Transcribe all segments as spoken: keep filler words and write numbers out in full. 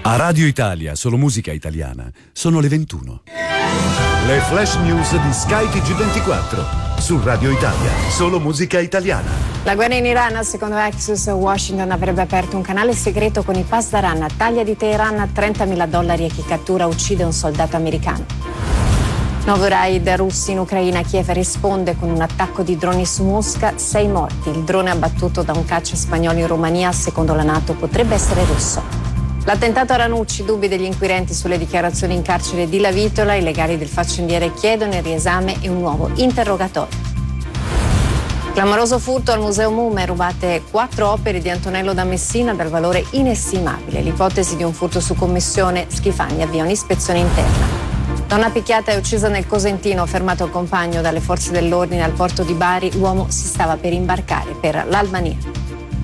A Radio Italia, solo musica italiana, sono le ventuno. Le flash news di Sky T G ventiquattro. Su Radio Italia, solo musica italiana. La guerra in Iran, secondo Axios, Washington avrebbe aperto un canale segreto con i Pasdaran, taglia di Teheran, trentamila dollari e chi cattura uccide un soldato americano. Nuovo raid russi in Ucraina, Kiev risponde con un attacco di droni su Mosca, sei morti. Il drone abbattuto da un caccia spagnolo in Romania, secondo la NATO, potrebbe essere russo. L'attentato a Ranucci, dubbi degli inquirenti sulle dichiarazioni in carcere di La Vitola, i legali del faccendiere chiedono il riesame e un nuovo interrogatorio. Clamoroso furto al Museo Mume, rubate quattro opere di Antonello da Messina dal valore inestimabile. L'ipotesi di un furto su commissione, Schifani avvia un'ispezione interna. Donna picchiata e uccisa nel Cosentino, fermato il compagno dalle forze dell'ordine al porto di Bari, l'uomo si stava per imbarcare per l'Albania.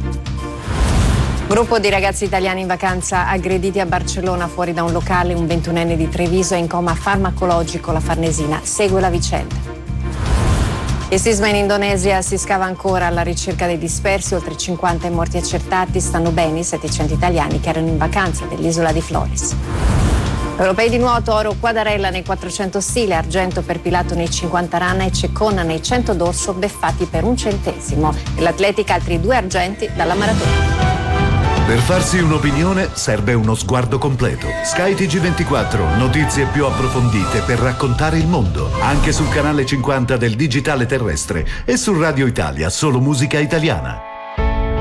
Gruppo di ragazzi italiani in vacanza aggrediti a Barcellona fuori da un locale, un ventunenne di Treviso è in coma farmacologico, la Farnesina segue la vicenda. Il sisma in Indonesia, si scava ancora alla ricerca dei dispersi, oltre cinquanta i morti accertati, stanno bene i settecento italiani che erano in vacanza dell'isola di Flores. Europei di nuoto, oro Quadarella nei quattrocento stile, argento per Pilato nei cinquanta rana e Ceccona nei cento dorso, beffati per un centesimo. Nell'atletica altri due argenti dalla maratona. Per farsi un'opinione serve uno sguardo completo. Sky T G ventiquattro, notizie più approfondite per raccontare il mondo. Anche sul canale cinquanta del digitale terrestre e su Radio Italia, solo musica italiana.